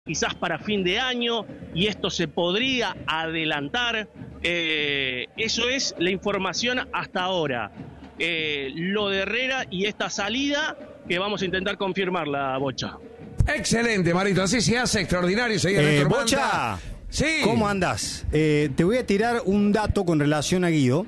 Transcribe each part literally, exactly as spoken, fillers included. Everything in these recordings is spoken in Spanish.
quizás para fin de año, y esto se podría adelantar. Eh, eso es la información hasta ahora. Eh, lo de Herrera y esta salida que vamos a intentar confirmarla, Bocha. Excelente, Marito, así se hace, extraordinario. Eh, Bocha, sí. ¿Cómo andás? Eh, te voy a tirar un dato con relación a Guido,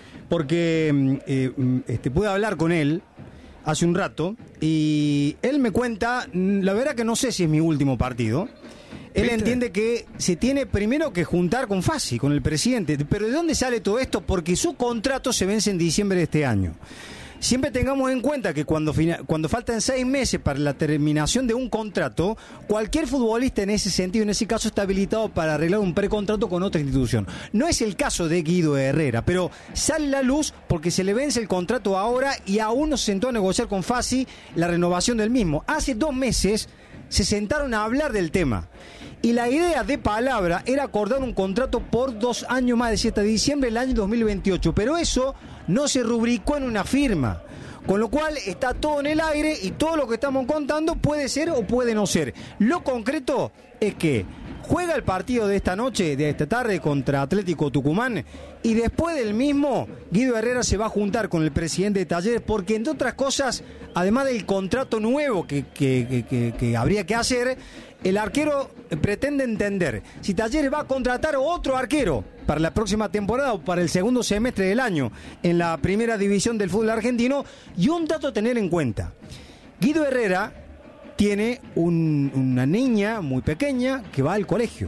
porque eh, este, pude hablar con él hace un rato y él me cuenta, la verdad que no sé si es mi último partido. Él ¿Viste? Entiende que se tiene primero que juntar con Fassi, con el presidente. Pero ¿de dónde sale todo esto? Porque su contrato se vence en diciembre de este año. Siempre tengamos en cuenta que cuando, cuando faltan seis meses para la terminación de un contrato, cualquier futbolista en ese sentido, en ese caso, está habilitado para arreglar un precontrato con otra institución. No es el caso de Guido Herrera, pero sale la luz porque se le vence el contrato ahora y aún no se sentó a negociar con Fassi la renovación del mismo. Hace dos meses se sentaron a hablar del tema. Y la idea de palabra era acordar un contrato por dos años más, decía hasta diciembre del año dos mil veintiocho. Pero eso no se rubricó en una firma. Con lo cual está todo en el aire y todo lo que estamos contando puede ser o puede no ser. Lo concreto es que juega el partido de esta noche, de esta tarde, contra Atlético Tucumán, y después del mismo, Guido Herrera se va a juntar con el presidente de Talleres, porque entre otras cosas, además del contrato nuevo que, que, que, que, que habría que hacer, el arquero pretende entender si Talleres va a contratar otro arquero para la próxima temporada o para el segundo semestre del año en la primera división del fútbol argentino. Y un dato a tener en cuenta: Guido Herrera tiene un, una niña muy pequeña que va al colegio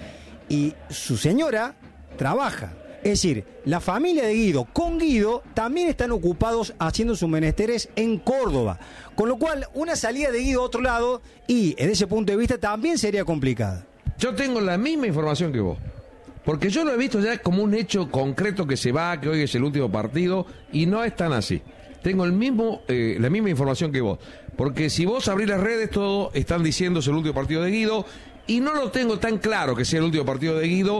y su señora trabaja. Es decir, la familia de Guido con Guido también están ocupados haciendo sus menesteres en Córdoba. Con lo cual, una salida de Guido a otro lado, y desde ese punto de vista también sería complicada. Yo tengo la misma información que vos. Porque yo lo he visto ya como un hecho concreto que se va, que hoy es el último partido, y no es tan así. Tengo el mismo, eh, la misma información que vos. Porque si vos abrís las redes, todo están diciendo es el último partido de Guido, y no lo tengo tan claro que sea el último partido de Guido,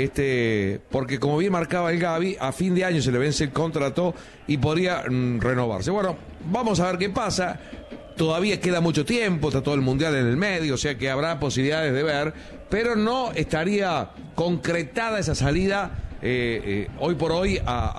este, porque como bien marcaba el Gaby, a fin de año se le vence el contrato y podría mm, renovarse. Bueno, vamos a ver qué pasa. Todavía queda mucho tiempo, está todo el Mundial en el medio, o sea que habrá posibilidades de ver, pero no estaría concretada esa salida eh, eh, hoy por hoy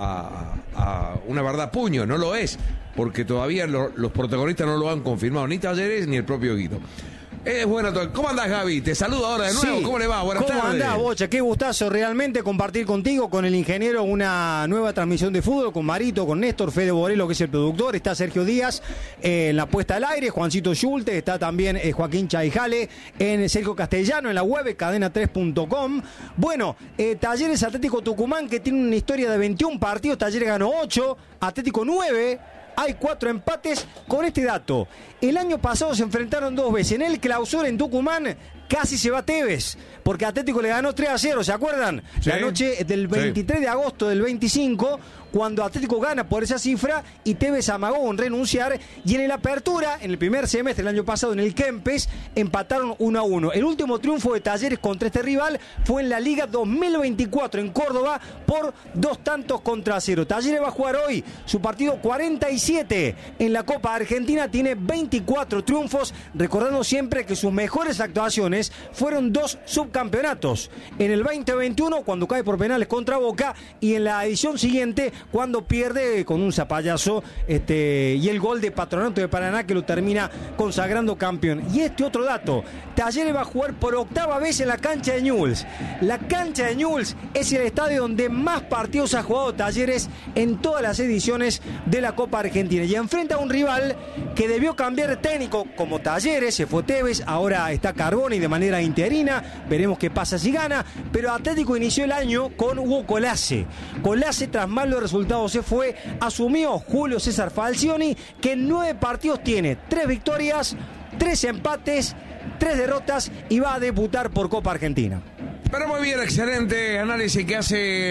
a, a, a una verdad puño. No lo es, porque todavía lo, los protagonistas no lo han confirmado, ni Talleres ni el propio Guido. Es bueno. ¿Cómo andás, Gaby? Te saludo ahora de nuevo. Sí. ¿Cómo le va? Buenas ¿Cómo tardes. andás, Bocha? Qué gustazo realmente compartir contigo, con el ingeniero, una nueva transmisión de fútbol, con Marito, con Néstor, Fede Borelo, que es el productor, está Sergio Díaz eh, en la puesta al aire, Juancito Schulte, está también eh, Joaquín Chaijale, en Sergio Castellano, en la web, cadena tres punto com. Bueno, eh, Talleres Atlético Tucumán, que tiene una historia de veintiún partidos, Talleres ganó ocho, Atlético nueve. Hay cuatro empates. Con este dato: el año pasado se enfrentaron dos veces. En el Clausura en Tucumán casi se va Tevez, porque Atlético le ganó tres a cero, ¿se acuerdan? Sí. La noche del veintitrés sí. de agosto del veinticinco, cuando Atlético gana por esa cifra y Tevez amagó en renunciar. Y en el Apertura, en el primer semestre del año pasado, en el Kempes, empataron uno a uno. El último triunfo de Talleres contra este rival fue en la Liga dos mil veinticuatro en Córdoba por dos tantos contra cero. Talleres va a jugar hoy su partido cuarenta y siete en la Copa Argentina, tiene veinticuatro triunfos, recordando siempre que sus mejores actuaciones fueron dos subcampeonatos: en el veinte veintiuno, cuando cae por penales contra Boca, y en la edición siguiente, cuando pierde con un zapallazo este, y el gol de Patronato de Paraná, que lo termina consagrando campeón. Y este otro dato: Talleres va a jugar por octava vez en la cancha de Newell's. La cancha de Newell's es el estadio donde más partidos ha jugado Talleres en todas las ediciones de la Copa Argentina, y enfrenta a un rival que debió cambiar de técnico como Talleres. Se fue Tevez, ahora está Carboni de manera interina, veremos qué pasa si gana. Pero Atlético inició el año con Hugo Colace. Colace, tras malos resultados, se fue. Asumió Julio César Falcioni, que en nueve partidos tiene tres victorias, tres empates, tres derrotas, y va a debutar por Copa Argentina. Pero muy bien, excelente análisis que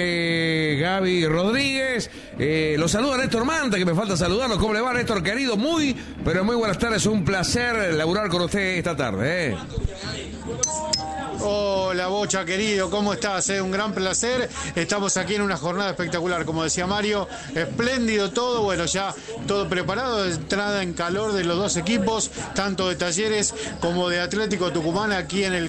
hace Gaby Rodríguez. Eh, lo saluda Néstor Manta, que me falta saludarlo. ¿Cómo le va, Néstor, querido? Muy, pero muy buenas tardes. Un placer laburar con usted esta tarde, ¿eh? Hola, vos. Bocha, querido, ¿cómo estás? Eh, un gran placer. Estamos aquí en una jornada espectacular, como decía Mario, espléndido todo, bueno, ya todo preparado, entrada en calor de los dos equipos, tanto de Talleres como de Atlético Tucumán aquí en el